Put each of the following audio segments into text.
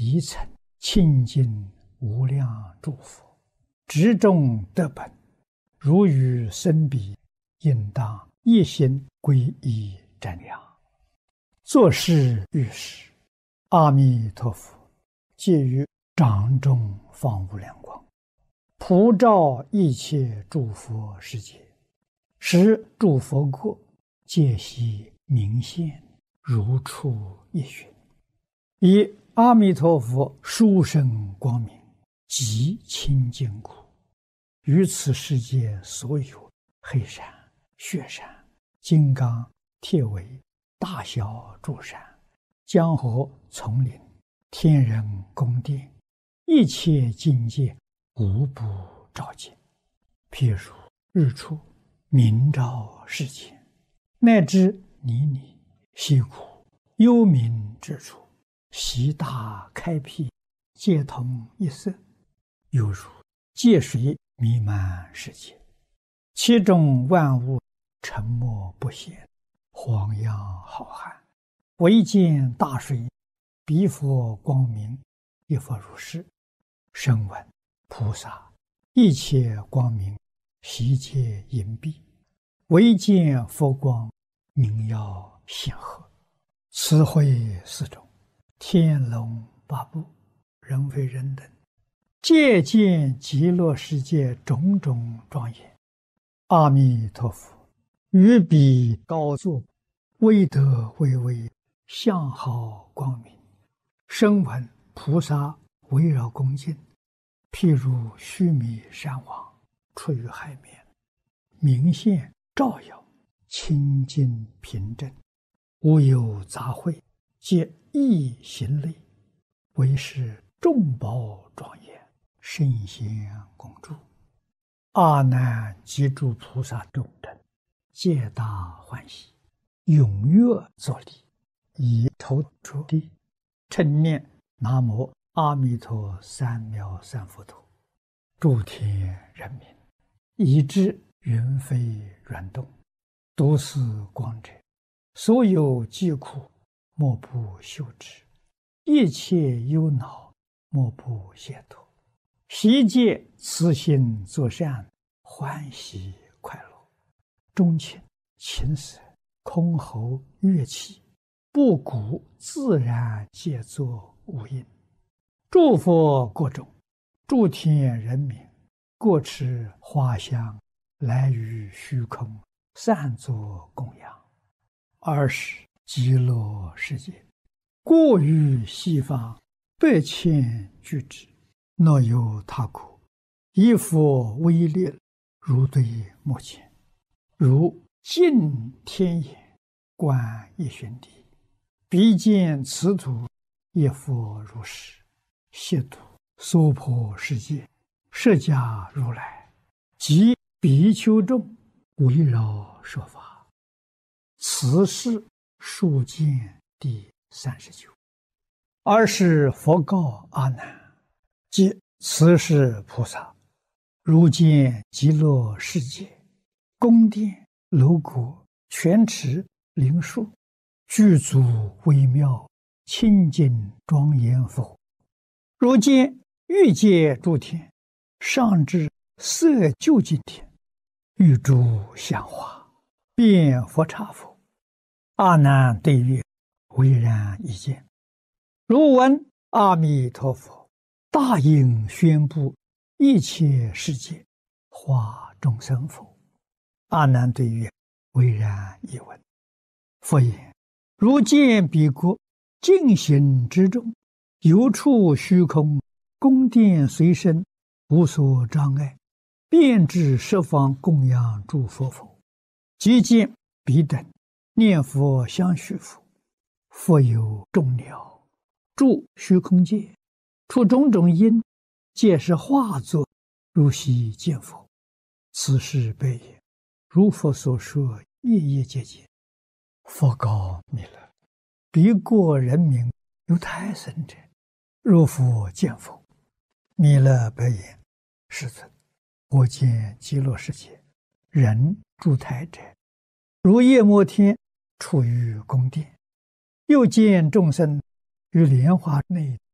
宜曾清净无量诸佛，执中得本，如与生彼，应当一心皈依瞻仰。作是遇事，阿弥陀佛借于掌中放无量光，普照一切诸佛世界，使诸佛国皆悉明现，如出一寻。以阿弥陀佛殊胜光明极清净故，于此世界所有黑山、雪山、金刚、铁围、大小诸山、江河、丛林、天人宫殿，一切境界无不照见。譬如日出明照世间，乃至泥泞溪谷幽冥之处，悉大开辟，皆同一色，犹如界水弥漫世界，其中万物沉默不显，荒洋浩瀚，唯见大水，彼佛光明，一佛如是。声闻菩萨一切光明，悉皆隐蔽，唯见佛光明耀显赫。此会四种，天龙八部，人非人等，皆见极乐世界种种庄严。阿弥陀佛于彼高坐，威德巍巍，相好光明。声闻菩萨围绕恭敬，譬如须弥山王出于海面，明现照耀，清净平正，无有杂秽，皆一行类，为是众宝庄严，圣贤共住。阿难及诸菩萨众等，皆大欢喜，踊跃作礼，以头着地，称念南无阿弥陀三藐三菩提。诸天人民，以知云飞软动，独似光者，所有疾苦莫不休止，一切忧恼莫不解脱。悉皆慈心作善，欢喜快乐。钟磬、琴瑟、箜篌、乐器，布谷自然皆作无应。诸佛国中，诸天人民，各持花香，来于虚空，散作供养。尔时极乐世界，过于西方100,000俱胝，若有他国，以佛威力，如对目前，如镜天眼，观一旬地，彼见此土，一佛如是，悉土娑婆世界，释迦如来及比丘众围绕说法。此是数见第39。尔时佛告阿难：即此是菩萨，如见极乐世界，宫殿、楼阁、泉池、灵树，具足微妙，清净庄严佛。如见欲界诸天，上至色究竟天，欲诸香花，遍佛刹佛。阿难对曰：唯然一见。如闻阿弥陀佛大应宣布一切世界，化众生否？阿难对曰：唯然一闻。佛言：如见彼国净行之中，有处虚空，宫殿随身，无所障碍，遍至十方供养诸佛否？即见彼等念佛相续佛，佛有众鸟住虚空界，出种种因，皆是化作，如悉见佛。此是悲也。如佛所说，夜夜皆见。佛告弥勒：彼国人民有胎生者，若复见佛。弥勒白言：世尊，我见极乐世界人住胎者，如夜摩天处于宫殿，又见众生于莲花内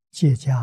戒家